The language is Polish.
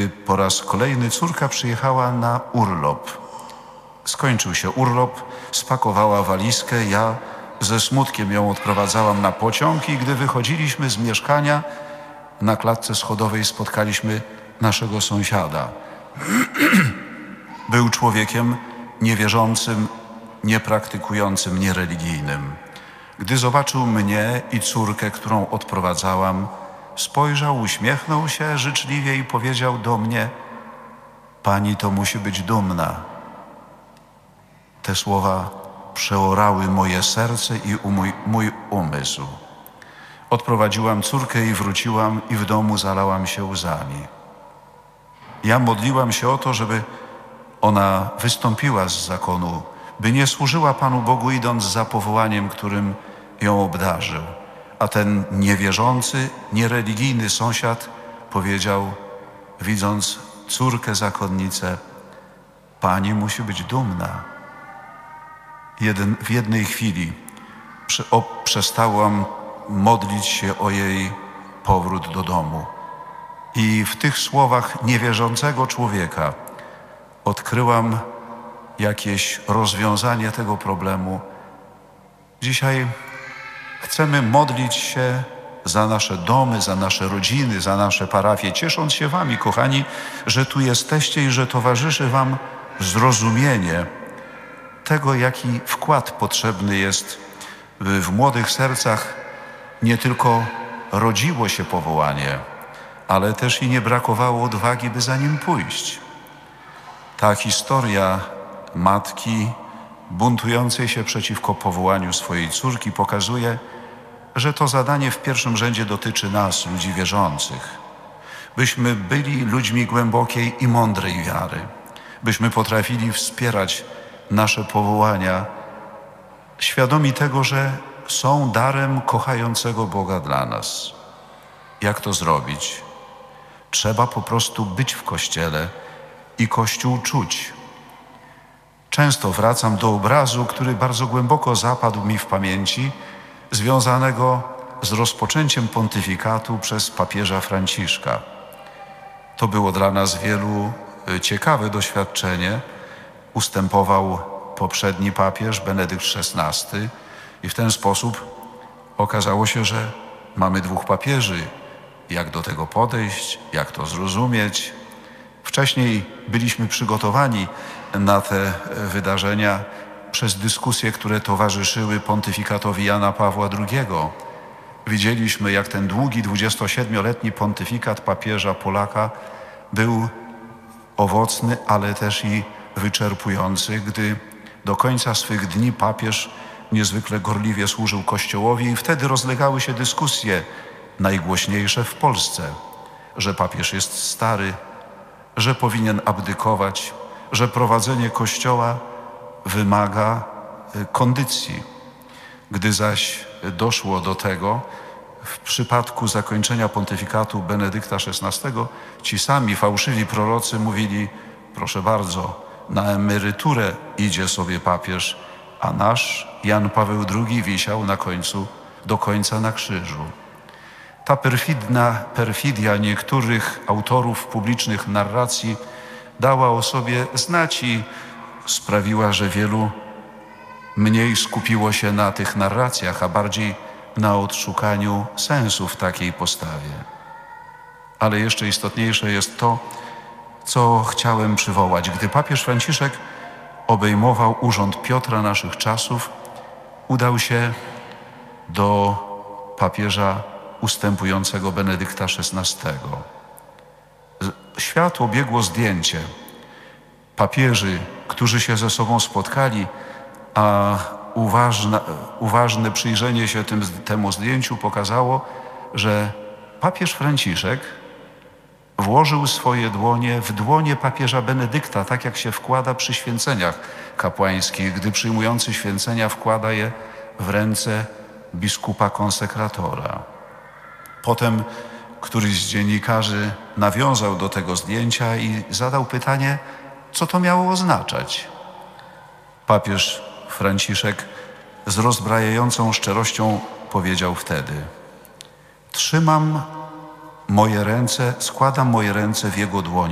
Gdy po raz kolejny córka przyjechała na urlop. Skończył się urlop, spakowała walizkę, ja ze smutkiem ją odprowadzałam na pociąg i gdy wychodziliśmy z mieszkania, na klatce schodowej spotkaliśmy naszego sąsiada. Był człowiekiem niewierzącym, niepraktykującym, niereligijnym. Gdy zobaczył mnie i córkę, którą odprowadzałam, spojrzał, uśmiechnął się życzliwie i powiedział do mnie: pani to musi być dumna. Te słowa przeorały moje serce i mój umysł. Odprowadziłam córkę i wróciłam i w domu zalałam się łzami. Ja modliłam się o to, żeby ona wystąpiła z zakonu, by nie służyła Panu Bogu, idąc za powołaniem, którym ją obdarzył. A ten niewierzący, niereligijny sąsiad powiedział, widząc córkę zakonnicę: pani musi być dumna. W jednej chwili przestałam modlić się o jej powrót do domu. I w tych słowach niewierzącego człowieka odkryłam jakieś rozwiązanie tego problemu. Dzisiaj chcemy modlić się za nasze domy, za nasze rodziny, za nasze parafie, ciesząc się wami, kochani, że tu jesteście i że towarzyszy wam zrozumienie tego, jaki wkład potrzebny jest, by w młodych sercach nie tylko rodziło się powołanie, ale też i nie brakowało odwagi, by za nim pójść. Ta historia matki buntującej się przeciwko powołaniu swojej córki pokazuje, że to zadanie w pierwszym rzędzie dotyczy nas, ludzi wierzących. Byśmy byli ludźmi głębokiej i mądrej wiary, byśmy potrafili wspierać nasze powołania, świadomi tego, że są darem kochającego Boga dla nas. Jak to zrobić? Trzeba po prostu być w Kościele i Kościół czuć. Często wracam do obrazu, który bardzo głęboko zapadł mi w pamięci, związanego z rozpoczęciem pontyfikatu przez papieża Franciszka. To było dla nas wielu ciekawe doświadczenie. Ustępował poprzedni papież, Benedykt XVI, i w ten sposób okazało się, że mamy dwóch papieży. Jak do tego podejść, jak to zrozumieć? Wcześniej byliśmy przygotowani na te wydarzenia przez dyskusje, które towarzyszyły pontyfikatowi Jana Pawła II. Widzieliśmy, jak ten długi 27-letni pontyfikat papieża Polaka był owocny, ale też i wyczerpujący, gdy do końca swych dni papież niezwykle gorliwie służył Kościołowi i wtedy rozlegały się dyskusje, najgłośniejsze w Polsce, że papież jest stary, że powinien abdykować, że prowadzenie Kościoła wymaga kondycji. Gdy zaś doszło do tego, w przypadku zakończenia pontyfikatu Benedykta XVI, ci sami fałszywi prorocy mówili: proszę bardzo, na emeryturę idzie sobie papież, a nasz Jan Paweł II wisiał do końca na krzyżu. Ta perfidia niektórych autorów publicznych narracji dała o sobie znać i sprawiła, że wielu mniej skupiło się na tych narracjach, a bardziej na odszukaniu sensu w takiej postawie. Ale jeszcze istotniejsze jest to, co chciałem przywołać. Gdy papież Franciszek obejmował urząd Piotra naszych czasów, udał się do papieża ustępującego Benedykta XVI. Świat obiegło zdjęcie papieży, którzy się ze sobą spotkali, a uważne przyjrzenie się temu zdjęciu pokazało, że papież Franciszek włożył swoje dłonie w dłonie papieża Benedykta, tak jak się wkłada przy święceniach kapłańskich, gdy przyjmujący święcenia wkłada je w ręce biskupa konsekratora. Potem któryś z dziennikarzy nawiązał do tego zdjęcia i zadał pytanie, co to miało oznaczać. Papież Franciszek z rozbrajającą szczerością powiedział wtedy: składam moje ręce w jego dłonie